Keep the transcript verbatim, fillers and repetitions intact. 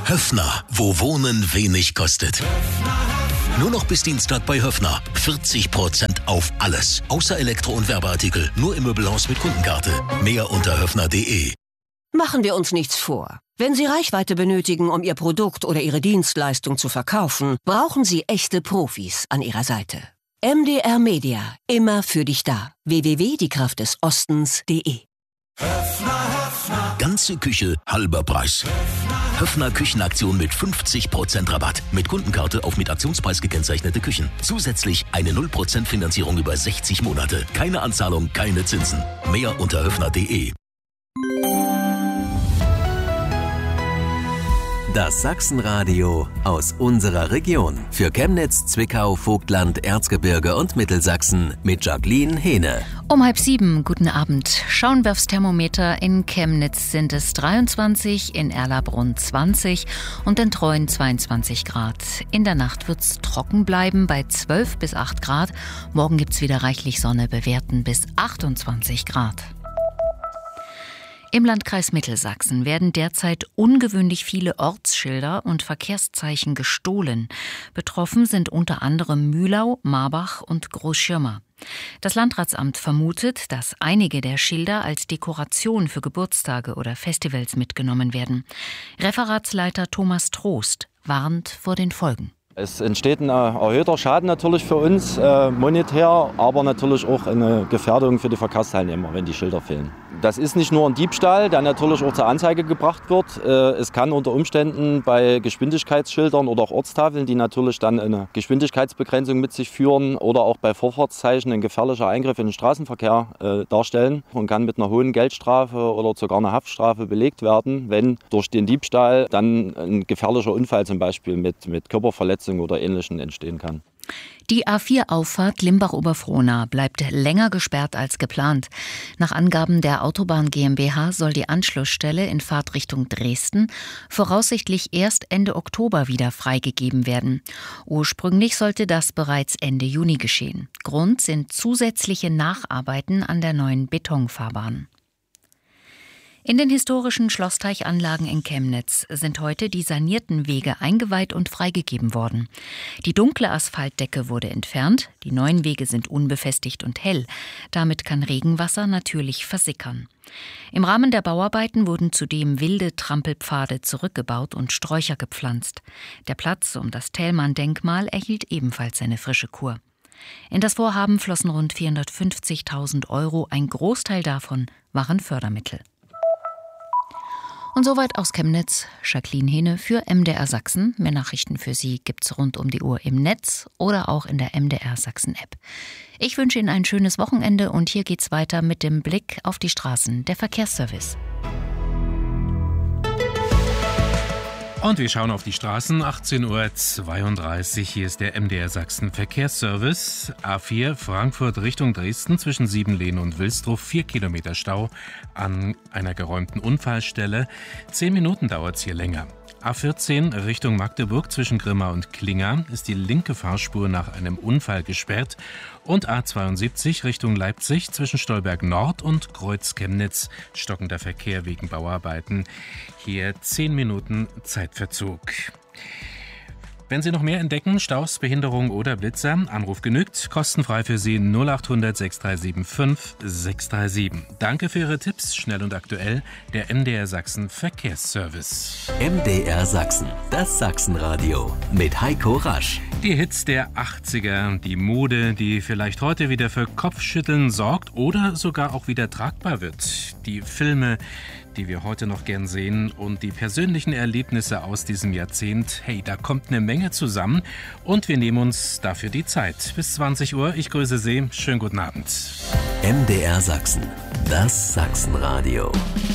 Höffner, wo Wohnen wenig kostet. Nur noch bis Dienstag bei Höffner. vierzig Prozent auf alles. Außer Elektro- und Werbeartikel. Nur im Möbelhaus mit Kundenkarte. Mehr unter höffner punkt de. Machen wir uns nichts vor. Wenn Sie Reichweite benötigen, um Ihr Produkt oder Ihre Dienstleistung zu verkaufen, brauchen Sie echte Profis an Ihrer Seite. M D R Media. Immer für dich da. w w w punkt die kraft des ostens punkt de. Ganze Küche, halber Preis. Höffner Küchenaktion mit fünfzig Prozent Rabatt. Mit Kundenkarte auf mit Aktionspreis gekennzeichnete Küchen. Zusätzlich eine null Prozent Finanzierung über sechzig Monate. Keine Anzahlung, keine Zinsen. Mehr unter höffner punkt de. Das Sachsenradio aus unserer Region. Für Chemnitz, Zwickau, Vogtland, Erzgebirge und Mittelsachsen mit Jacqueline Hehne. Um halb sieben, guten Abend. Schauen wir aufs Thermometer. In Chemnitz sind es dreiundzwanzig, in Erlabrunn zwanzig und in Treuen zweiundzwanzig Grad. In der Nacht wird es trocken bleiben bei zwölf bis acht Grad. Morgen gibt es wieder reichlich Sonne, bewerten bis achtundzwanzig Grad. Im Landkreis Mittelsachsen werden derzeit ungewöhnlich viele Ortsschilder und Verkehrszeichen gestohlen. Betroffen sind unter anderem Mühlau, Marbach und Großschirmer. Das Landratsamt vermutet, dass einige der Schilder als Dekoration für Geburtstage oder Festivals mitgenommen werden. Referatsleiter Thomas Trost warnt vor den Folgen. Es entsteht ein erhöhter Schaden natürlich für uns, äh, monetär, aber natürlich auch eine Gefährdung für die Verkehrsteilnehmer, wenn die Schilder fehlen. Das ist nicht nur ein Diebstahl, der natürlich auch zur Anzeige gebracht wird. Äh, es kann unter Umständen bei Geschwindigkeitsschildern oder auch Ortstafeln, die natürlich dann eine Geschwindigkeitsbegrenzung mit sich führen, oder auch bei Vorfahrtszeichen ein gefährlicher Eingriff in den Straßenverkehr äh, darstellen und kann mit einer hohen Geldstrafe oder sogar einer Haftstrafe belegt werden, wenn durch den Diebstahl dann ein gefährlicher Unfall zum Beispiel mit, mit Körperverletzung oder Ähnlichem entstehen kann. Die A vier Auffahrt Limbach-Oberfrohna bleibt länger gesperrt als geplant. Nach Angaben der Autobahn GmbH soll die Anschlussstelle in Fahrtrichtung Dresden voraussichtlich erst Ende Oktober wieder freigegeben werden. Ursprünglich sollte das bereits Ende Juni geschehen. Grund sind zusätzliche Nacharbeiten an der neuen Betonfahrbahn. In den historischen Schlossteichanlagen in Chemnitz sind heute die sanierten Wege eingeweiht und freigegeben worden. Die dunkle Asphaltdecke wurde entfernt, die neuen Wege sind unbefestigt und hell. Damit kann Regenwasser natürlich versickern. Im Rahmen der Bauarbeiten wurden zudem wilde Trampelpfade zurückgebaut und Sträucher gepflanzt. Der Platz um das Thälmann-Denkmal erhielt ebenfalls seine frische Kur. In das Vorhaben flossen rund vierhundertfünfzigtausend Euro, ein Großteil davon waren Fördermittel. Und soweit aus Chemnitz, Jacqueline Hehne für M D R Sachsen. Mehr Nachrichten für Sie gibt's rund um die Uhr im Netz oder auch in der M D R Sachsen App. Ich wünsche Ihnen ein schönes Wochenende und hier geht's weiter mit dem Blick auf die Straßen, der Verkehrsservice. Und wir schauen auf die Straßen, achtzehn Uhr zweiunddreißig, hier ist der M D R Sachsen Verkehrsservice. A vier Frankfurt Richtung Dresden zwischen Siebenlehn und Wilsdruff, vier Kilometer Stau an einer geräumten Unfallstelle. Zehn Minuten dauert es hier länger. A vierzehn Richtung Magdeburg zwischen Grimma und Klinger ist die linke Fahrspur nach einem Unfall gesperrt. Und A zweiundsiebzig Richtung Leipzig zwischen Stolberg Nord und Kreuz Chemnitz stockender Verkehr wegen Bauarbeiten. Hier zehn Minuten Zeitverzug. Wenn Sie noch mehr entdecken, Staus, Behinderung oder Blitzer, Anruf genügt, kostenfrei für Sie null achthundert sechs drei sieben fünf sechs drei sieben. Danke für Ihre Tipps, schnell und aktuell, der M D R Sachsen Verkehrsservice. M D R Sachsen, das Sachsenradio mit Heiko Rasch. Die Hits der achtziger, die Mode, die vielleicht heute wieder für Kopfschütteln sorgt oder sogar auch wieder tragbar wird. Die Filme, die wir heute noch gern sehen, und die persönlichen Erlebnisse aus diesem Jahrzehnt. Hey, da kommt eine Menge zusammen und wir nehmen uns dafür die Zeit. Bis zwanzig Uhr, ich grüße Sie, schönen guten Abend. M D R Sachsen, das Sachsenradio.